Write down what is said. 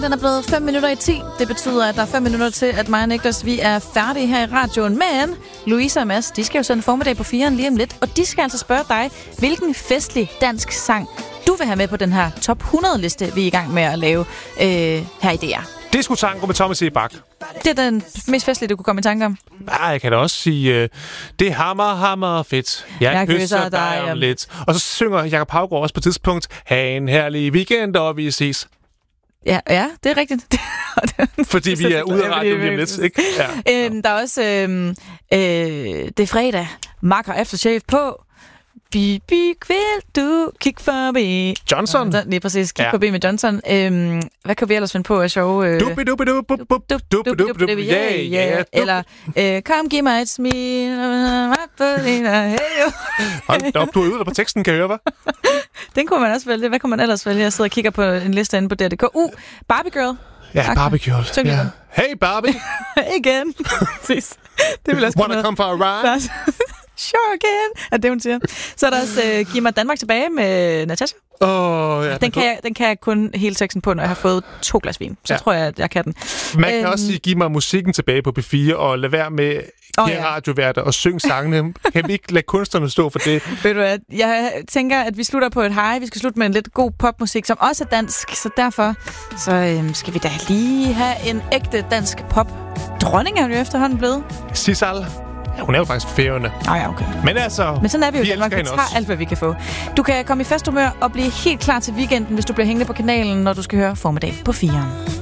Den er blevet 5 minutter i 10. Det betyder, at der er 5 minutter til, at mig og Niklas, vi er færdige her i radioen. Men Louise og Mads, de skal jo sende formiddag på 4'eren lige om lidt. Og de skal altså spørge dig, hvilken festlig dansk sang du vil have med på den her top 100-liste, vi er i gang med at lave her i DR. Disco Tango med Thomas E. Bach. Det er den mest festlige, du kunne komme i tanke om. Jeg kan da også sige, det er hammer fedt. Jeg kysser dig om lidt. Og så synger Jakob Haugaard også på et tidspunkt, ha' en herlig weekend, og vi ses. Ja, det er rigtigt. Fordi vi er ude af radioen lige lidt, ikke? Ja. Der er også, det er fredag, Marker Aftershave på. Bibi, vil du kigge forbi? Johnson. Lige præcis, kig forbi med Johnson. Hvad kan vi ellers finde på af sjove? Eller, kom, giv mig et smil. Hold op, du er ude på teksten, kan jeg høre, hva'? Den kunne man også vælge. Hvad kunne man ellers vælge? Jeg sidder og kigger på en liste inde på DRDK. Barbie Girl. Ja, okay. Barbie Girl. Ja. Hey, Barbie. Igen. Præcis. Det vil også Wanna come for a ride? Sure again, er det, hun siger. Så er der også Giv mig Danmark tilbage med Natasha. Ja, den kan jeg kun hele teksten på, når jeg har fået 2 glas vin. Så tror jeg, at jeg kan den. Man kan også sige, giv mig musikken tilbage på P4, og lad være med radioværter og synge sangene. Kan vi ikke lade kunstnerne stå for det? Ved du hvad, jeg tænker, at vi slutter på et high. Vi skal slutte med en lidt god popmusik, som også er dansk. Så derfor skal vi da lige have en ægte dansk pop. Dronning er jo efterhånden blevet. Sissal. Ja, hun er jo faktisk på Færøerne. Okay. Men sådan er vi jo i Danmark. Vi tager alt, hvad vi kan få. Du kan komme i festhumør og blive helt klar til weekenden, hvis du bliver hængende på kanalen, når du skal høre formiddag på 4'eren.